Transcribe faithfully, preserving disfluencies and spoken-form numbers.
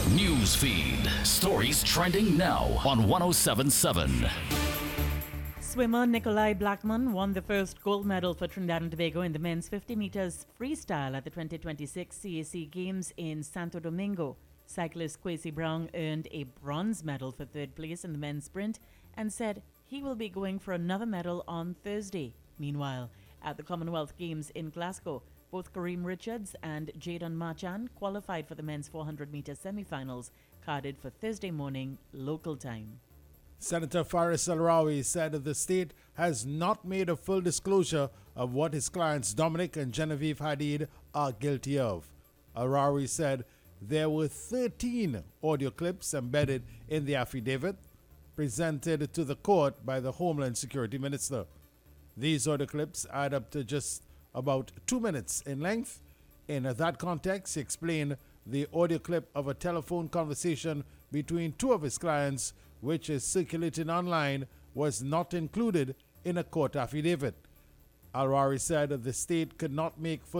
News feed. Stories trending now on one oh seven point seven. Swimmer Nikolai Blackman won the first gold medal for Trinidad and Tobago in the men's fifty meters freestyle at the twenty twenty-six C A C Games in Santo Domingo. Cyclist Kwesi Brown earned a bronze medal for third place in the men's sprint and said he will be going for another medal on Thursday. Meanwhile, at the Commonwealth Games in Glasgow, both Kareem Richards and Jadon Marchand qualified for the men's four hundred meter semi-finals, carded for Thursday morning local time. Senator Faris Al-Rawi said that the state has not made a full disclosure of what his clients Dominic and Genevieve Hadid are guilty of. Al-Rawi said there were thirteen audio clips embedded in the affidavit presented to the court by the Homeland Security Minister. These audio clips add up to just about two minutes in length. In that context, he explained the audio clip of a telephone conversation between two of his clients, which is circulating online, was not included in a court affidavit. Al-Rawi said that the state could not make full